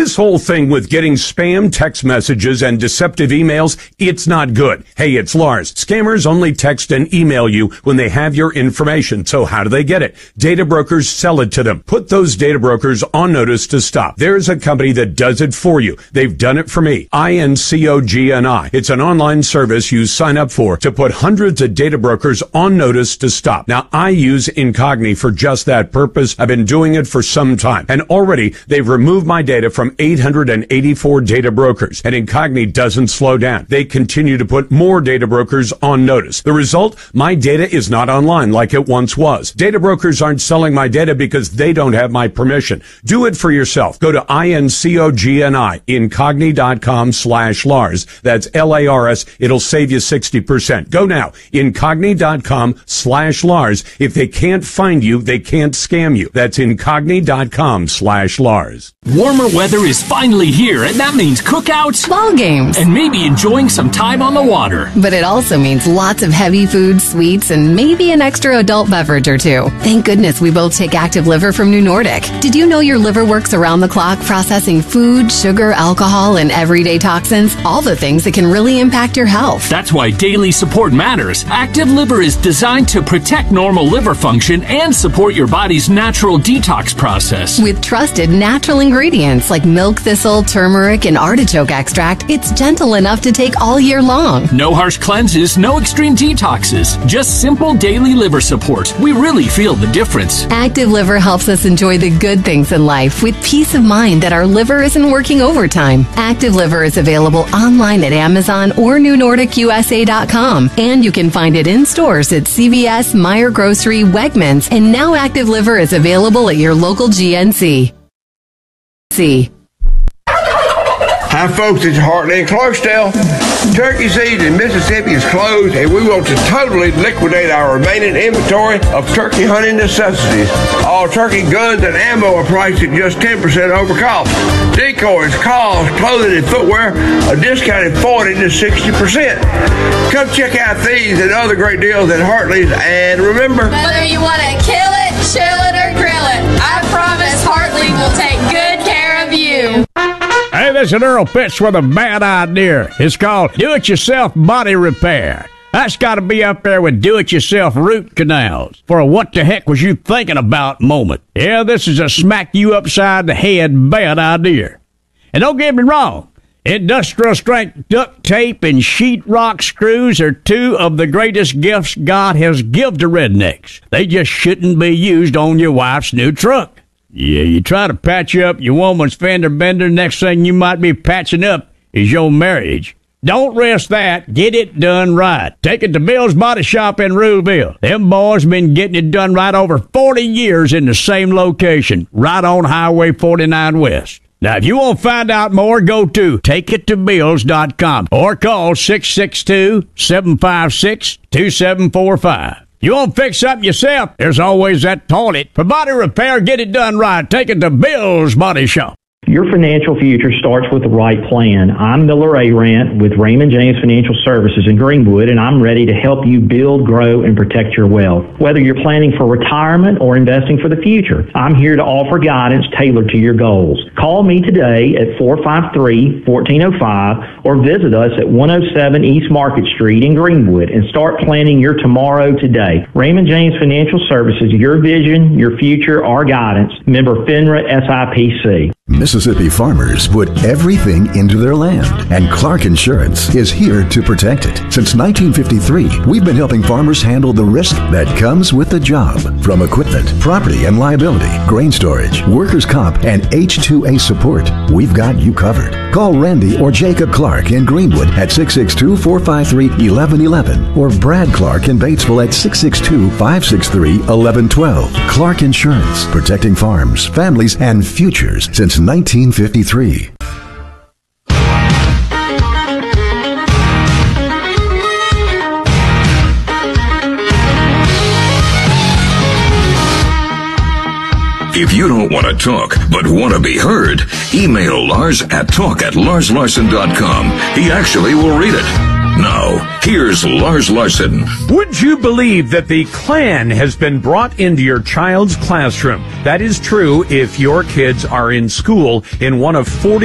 This whole thing with getting spam text messages and deceptive emails, it's not good. Hey, it's Lars. Scammers only text and email you when they have your information. So how do they get it? Data brokers sell it to them. Put those data brokers on notice to stop. There's a company that does it for you. They've done it for me. INCOGNI. It's an online service you sign up for to put hundreds of data brokers on notice to stop. Now, I use Incogni for just that purpose. I've been doing it for some time, and already they've removed my data from 884 data brokers, and Incogni doesn't slow down. They continue to put more data brokers on notice. The result, my data is not online like it once was. Data brokers aren't selling my data because they don't have my permission. Do it for yourself. Go to INCOGNI, incogni.com/Lars. That's LARS. It'll save you 60%. Go now, incogni.com/Lars. If they can't find you, they can't scam you. That's incogni.com/Lars. Warmer weather is finally here, and that means cookouts, ball games, and maybe enjoying some time on the water. But it also means lots of heavy food, sweets, and maybe an extra adult beverage or two. Thank goodness we both take Active Liver from New Nordic. Did you know your liver works around the clock processing food, sugar, alcohol, and everyday toxins? All the things that can really impact your health. That's why daily support matters. Active Liver is designed to protect normal liver function and support your body's natural detox process. With trusted natural ingredients like milk thistle, turmeric, and artichoke extract, it's gentle enough to take all year long. No harsh cleanses, no extreme detoxes. Just simple daily liver support. We really feel the difference. Active Liver helps us enjoy the good things in life with peace of mind that our liver isn't working overtime. Active Liver is available online at Amazon or NewNordicUSA.com. And you can find it in stores at CVS, Meijer Grocery, Wegmans, and now Active Liver is available at your local GNC. Hi folks, it's Hartley and Clarksdale. Turkey season in Mississippi is closed, and we want to totally liquidate our remaining inventory of turkey hunting necessities. All turkey guns and ammo are priced at just 10% over cost. Decoys, calls, clothing, and footwear are discounted 40 to 60%. Come check out these and other great deals at Hartley's, and remember, whether you want to kill it, chill it, or grill it, I promise Hartley will take good care of you. Hey, this is Earl Pitts with a bad idea. It's called Do-It-Yourself Body Repair. That's got to be up there with do-it-yourself root canals for a what the heck was you thinking about moment. Yeah, this is a smack you upside the head bad idea. And don't get me wrong, industrial strength duct tape and sheetrock screws are two of the greatest gifts God has given to rednecks. They just shouldn't be used on your wife's new truck. Yeah, you try to patch up your woman's fender bender, next thing you might be patching up is your marriage. Don't risk that. Get it done right. Take it to Bill's Body Shop in Ruleville. Them boys been getting it done right over 40 years in the same location, right on Highway 49 West. Now, if you want to find out more, go to takeittobills.com or call 662-756-2745. You want to fix something yourself? There's always that toilet. For body repair, get it done right. Take it to Bill's Body Shop. Your financial future starts with the right plan. I'm Miller Arant with Raymond James Financial Services in Greenwood, and I'm ready to help you build, grow, and protect your wealth. Whether you're planning for retirement or investing for the future, I'm here to offer guidance tailored to your goals. Call me today at 453-1405 or visit us at 107 East Market Street in Greenwood and start planning your tomorrow today. Raymond James Financial Services, your vision, your future, our guidance. Member FINRA SIPC. Mississippi farmers put everything into their land, and Clark Insurance is here to protect it. Since 1953, we've been helping farmers handle the risk that comes with the job. From equipment, property and liability, grain storage, workers' comp, and H-2A support, we've got you covered. Call Randy or Jacob Clark in Greenwood at 662-453-1111 or Brad Clark in Batesville at 662-563-1112. Clark Insurance, protecting farms, families, and futures since 1953. If you don't want to talk, but want to be heard, email Lars at talk@larslarson.com. He actually will read it. Now, here's Lars Larson. Would you believe that the Klan has been brought into your child's classroom? That is true if your kids are in school in one of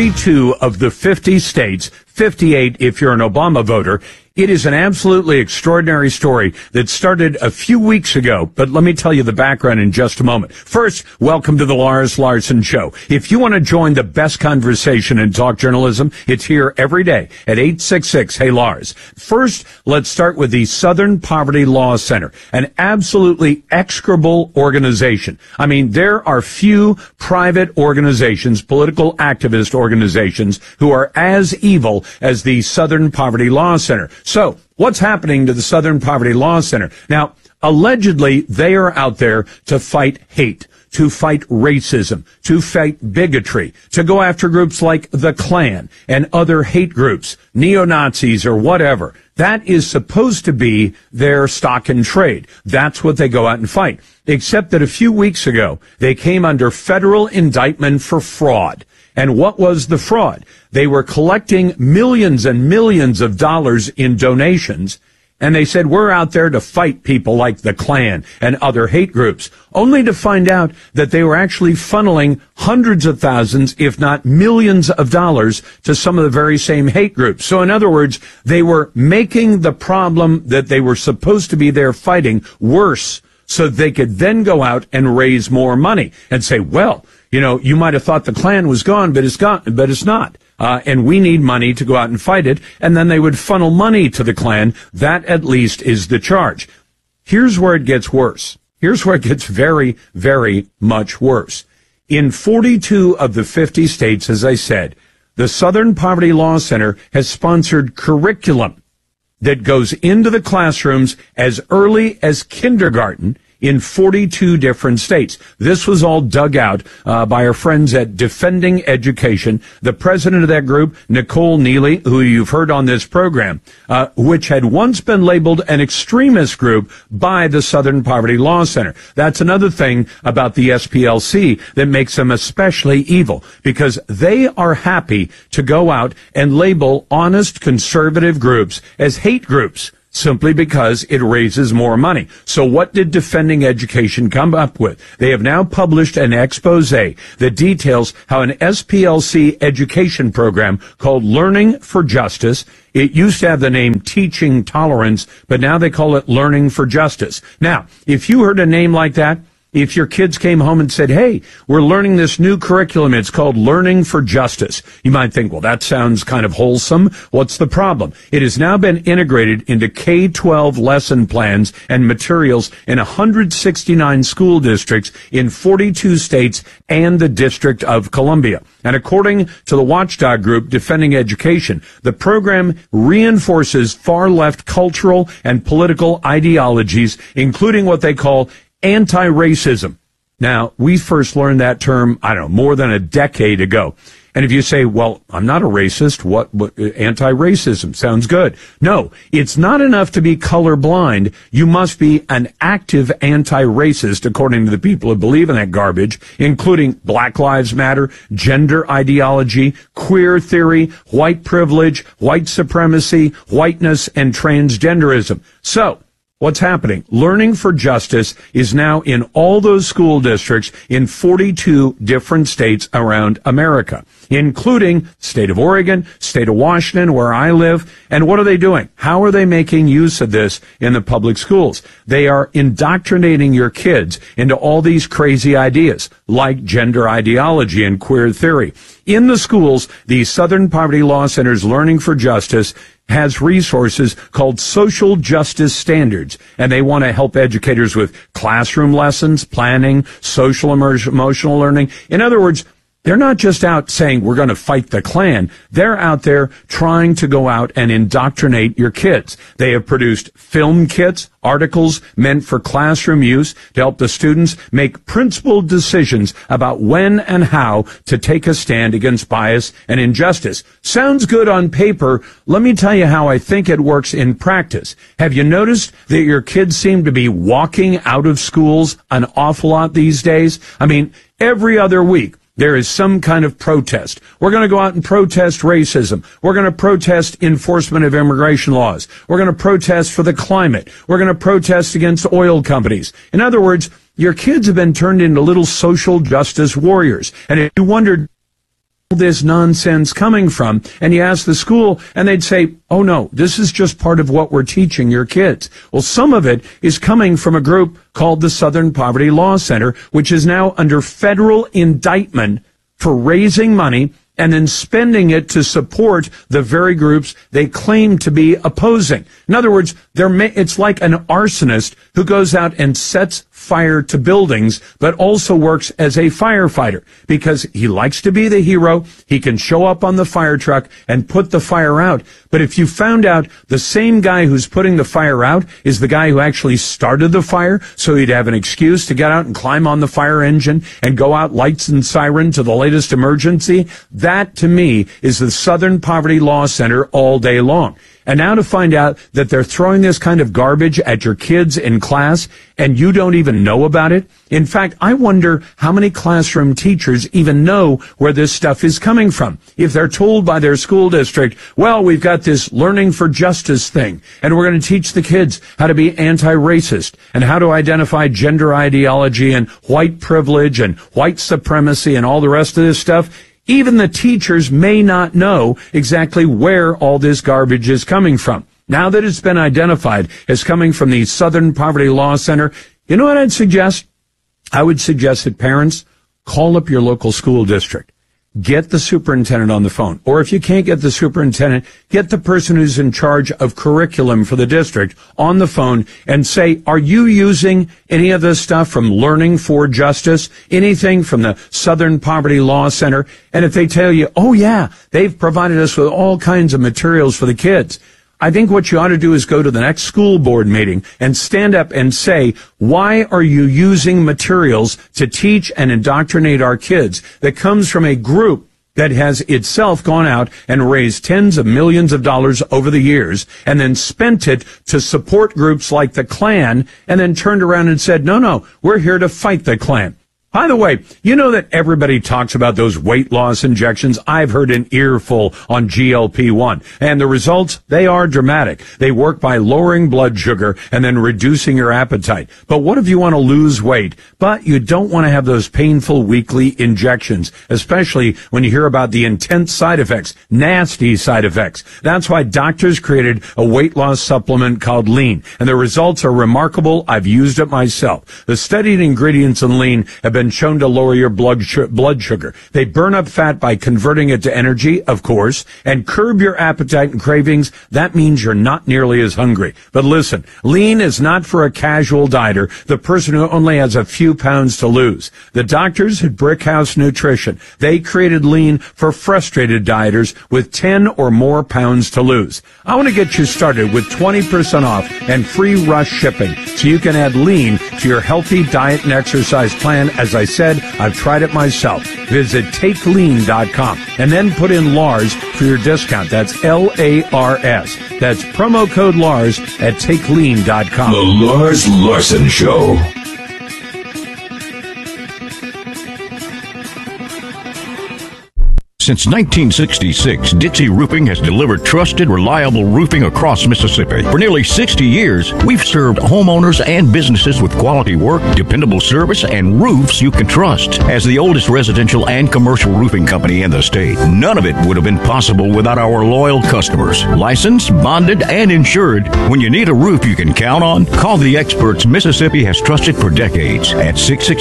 42 of the 50 states, 58 if you're an Obama voter. It is an absolutely extraordinary story that started a few weeks ago, but let me tell you the background in just a moment. First, welcome to the Lars Larson Show. If you want to join the best conversation in talk journalism, it's here every day at 866-HEY-LARS. First, let's start with the Southern Poverty Law Center, an absolutely execrable organization. I mean, there are few private organizations, political activist organizations, who are as evil as the Southern Poverty Law Center. So, what's happening to the Southern Poverty Law Center? Now, allegedly, they are out there to fight hate, to fight racism, to fight bigotry, to go after groups like the Klan and other hate groups, neo-Nazis or whatever. That is supposed to be their stock and trade. That's what they go out and fight. Except that a few weeks ago, they came under federal indictment for fraud. And what was the fraud? They were collecting millions and millions of dollars in donations, and they said, we're out there to fight people like the Klan and other hate groups, only to find out that they were actually funneling hundreds of thousands, if not millions of dollars to some of the very same hate groups. So in other words, they were making the problem that they were supposed to be there fighting worse so they could then go out and raise more money and say, well, you know, you might have thought the Klan was gone, but it's not. And we need money to go out and fight it. And then they would funnel money to the Klan. That at least is the charge. Here's where it gets worse. Here's where it gets very, very much worse. In 42 of the 50 states, as I said, the Southern Poverty Law Center has sponsored curriculum that goes into the classrooms as early as kindergarten in 42 different states. This was all dug out by our friends at Defending Education. The president of that group, Nicole Neely, who you've heard on this program, which had once been labeled an extremist group by the Southern Poverty Law Center. That's another thing about the SPLC that makes them especially evil, because they are happy to go out and label honest conservative groups as hate groups, simply because it raises more money. So what did Defending Education come up with? They have now published an expose that details how an SPLC education program called Learning for Justice, it used to have the name Teaching Tolerance, but now they call it Learning for Justice. Now, if you heard a name like that, if your kids came home and said, hey, we're learning this new curriculum, it's called Learning for Justice, you might think, well, that sounds kind of wholesome. What's the problem? It has now been integrated into K-12 lesson plans and materials in 169 school districts in 42 states and the District of Columbia. And according to the watchdog group Defending Education, the program reinforces far-left cultural and political ideologies, including what they call anti-racism. Now, we first learned that term, I don't know, more than a decade ago. And if you say, well, I'm not a racist, what anti-racism sounds good. No, it's not enough to be colorblind. You must be an active anti-racist, according to the people who believe in that garbage, including Black Lives Matter, gender ideology, queer theory, white privilege, white supremacy, whiteness, and transgenderism. So, what's happening? Learning for Justice is now in all those school districts in 42 different states around America, including state of Oregon, state of Washington, where I live. And what are they doing? How are they making use of this in the public schools? They are indoctrinating your kids into all these crazy ideas, like gender ideology and queer theory. In the schools, the Southern Poverty Law Center's Learning for Justice has resources called social justice standards, and they want to help educators with classroom lessons, planning, social emotional learning. In other words, they're not just out saying we're going to fight the Klan. They're out there trying to go out and indoctrinate your kids. They have produced film kits, articles meant for classroom use to help the students make principled decisions about when and how to take a stand against bias and injustice. Sounds good on paper. Let me tell you how I think it works in practice. Have you noticed that your kids seem to be walking out of schools an awful lot these days? I mean, every other week, there is some kind of protest. We're going to go out and protest racism. We're going to protest enforcement of immigration laws. We're going to protest for the climate. We're going to protest against oil companies. In other words, your kids have been turned into little social justice warriors. And if you wondered this nonsense coming from, and you ask the school, and they'd say, oh no, this is just part of what we're teaching your kids. Well, some of it is coming from a group called the Southern Poverty Law Center, which is now under federal indictment for raising money and then spending it to support the very groups they claim to be opposing. In other words, it's like an arsonist who goes out and sets fire to buildings, but also works as a firefighter because he likes to be the hero. He can show up on the fire truck and put the fire out. But if you found out the same guy who's putting the fire out is the guy who actually started the fire, so he'd have an excuse to get out and climb on the fire engine and go out lights and siren to the latest emergency, that to me is the Southern Poverty Law Center all day long. And now to find out that they're throwing this kind of garbage at your kids in class and you don't even know about it. In fact, I wonder how many classroom teachers even know where this stuff is coming from. If they're told by their school district, well, we've got this learning for justice thing, and we're going to teach the kids how to be anti-racist and how to identify gender ideology and white privilege and white supremacy and all the rest of this stuff. Even the teachers may not know exactly where all this garbage is coming from. Now that it's been identified as coming from the Southern Poverty Law Center, you know what I'd suggest? I would suggest that parents call up your local school district. Get the superintendent on the phone. Or if you can't get the superintendent, get the person who's in charge of curriculum for the district on the phone and say, are you using any of this stuff from Learning for Justice? Anything from the Southern Poverty Law Center? And if they tell you, oh yeah, they've provided us with all kinds of materials for the kids, I think what you ought to do is go to the next school board meeting and stand up and say, why are you using materials to teach and indoctrinate our kids that comes from a group that has itself gone out and raised tens of millions of dollars over the years and then spent it to support groups like the Klan and then turned around and said, no, we're here to fight the Klan. By the way, you know that everybody talks about those weight loss injections. I've heard an earful on GLP-1. And the results, they are dramatic. They work by lowering blood sugar and then reducing your appetite. But what if you want to lose weight, but you don't want to have those painful weekly injections, especially when you hear about the intense side effects, nasty side effects. That's why doctors created a weight loss supplement called Lean. And the results are remarkable. I've used it myself. The studied ingredients in Lean have been shown to lower your blood sugar. They burn up fat by converting it to energy, of course, and curb your appetite and cravings. That means you're not nearly as hungry. But listen, Lean is not for a casual dieter, the person who only has a few pounds to lose. The doctors at Brickhouse Nutrition, they created Lean for frustrated dieters with 10 or more pounds to lose. I want to get you started with 20% off and free rush shipping so you can add Lean to your healthy diet and exercise plan. As I said, I've tried it myself. Visit TakeLean.com and then put in Lars for your discount. That's L-A-R-S. That's promo code Lars at TakeLean.com. The Lars Larson Show. Since 1966, Dixie Roofing has delivered trusted, reliable roofing across Mississippi. For nearly 60 years, we've served homeowners and businesses with quality work, dependable service, and roofs you can trust. As the oldest residential and commercial roofing company in the state, none of it would have been possible without our loyal customers. Licensed, bonded, and insured. When you need a roof you can count on, call the experts Mississippi has trusted for decades at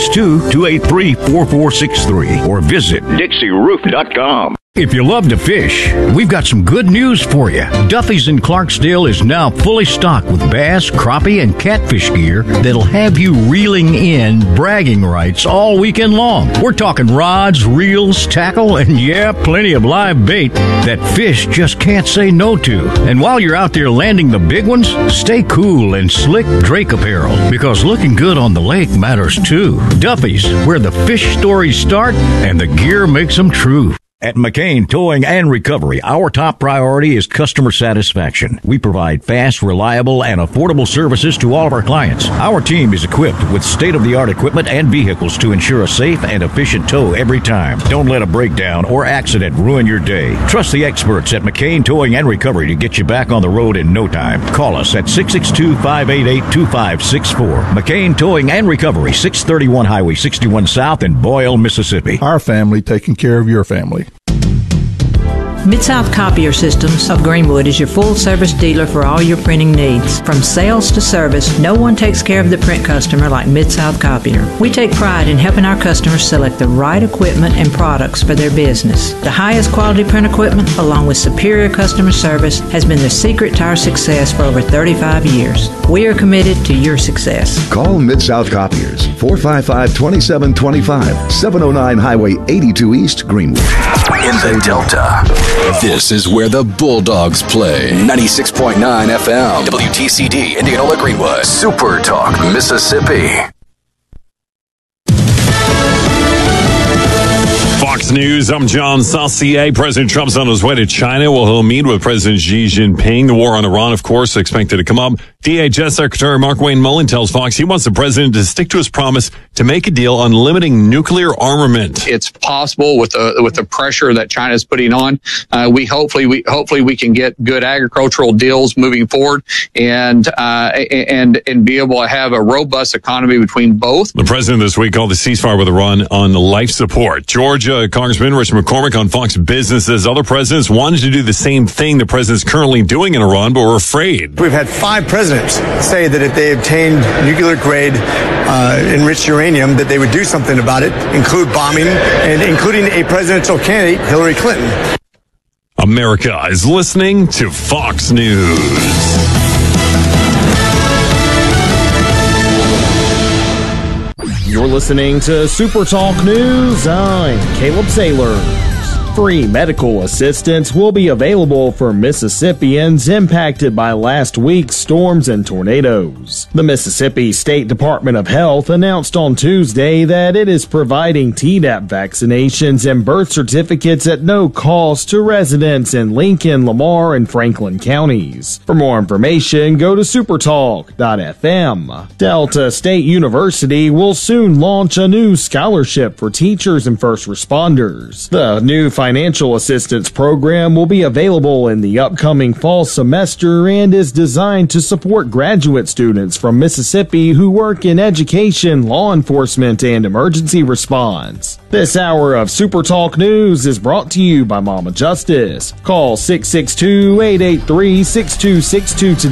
662-283-4463 or visit DixieRoof.com. If you love to fish, we've got some good news for you. Duffy's in Clarksdale is now fully stocked with bass, crappie, and catfish gear that'll have you reeling in bragging rights all weekend long. We're talking rods, reels, tackle, and yeah, plenty of live bait that fish just can't say no to. And while you're out there landing the big ones, stay cool in slick Drake apparel because looking good on the lake matters too. Duffy's, where the fish stories start and the gear makes them true. At McCain Towing and Recovery, our top priority is customer satisfaction. We provide fast, reliable, and affordable services to all of our clients. Our team is equipped with state-of-the-art equipment and vehicles to ensure a safe and efficient tow every time. Don't let a breakdown or accident ruin your day. Trust the experts at McCain Towing and Recovery to get you back on the road in no time. Call us at 662-588-2564. McCain Towing and Recovery, 631 Highway 61 South in Boyle, Mississippi. Our family taking care of your family. Mid-South Copier Systems of Greenwood is your full-service dealer for all your printing needs. From sales to service, no one takes care of the print customer like Mid-South Copier. We take pride in helping our customers select the right equipment and products for their business. The highest quality print equipment, along with superior customer service, has been the secret to our success for over 35 years. We are committed to your success. Call Mid-South Copiers, 455-2725, 709 Highway 82 East, Greenwood. In the Delta, this is where the Bulldogs play. 96.9 FM, WTCD, Indianola, Greenwood. Super Talk, Mississippi. Fox News, I'm John Saucier. President Trump's on his way to China. Well, he'll meet with President Xi Jinping. The war on Iran, of course, expected to come up. DHS Secretary Mark Wayne Mullen tells Fox he wants the president to stick to his promise to make a deal on limiting nuclear armament. It's possible with the pressure that China is putting on. We hopefully can get good agricultural deals moving forward and be able to have a robust economy between both. The president this week called the ceasefire with Iran on life support. Georgia Congressman Rich McCormick on Fox Business says other presidents wanted to do the same thing the president's currently doing in Iran, but were afraid. We've had 5 presidents say that if they obtained nuclear-grade enriched uranium, that they would do something about it, include bombing, and including a presidential candidate, Hillary Clinton. America is listening to Fox News. You're listening to Super Talk News. I'm Caleb Saylors. Free medical assistance will be available for Mississippians impacted by last week's storms and tornadoes. The Mississippi State Department of Health announced on Tuesday that it is providing Tdap vaccinations and birth certificates at no cost to residents in Lincoln, Lamar, and Franklin counties. For more information, go to supertalk.fm. Delta State University will soon launch a new scholarship for teachers and first responders. The new financial assistance program will be available in the upcoming fall semester and is designed to support graduate students from Mississippi who work in education, law enforcement, and emergency response. This hour of Super Talk News is brought to you by Mama Justice. Call 662-883-6262 today.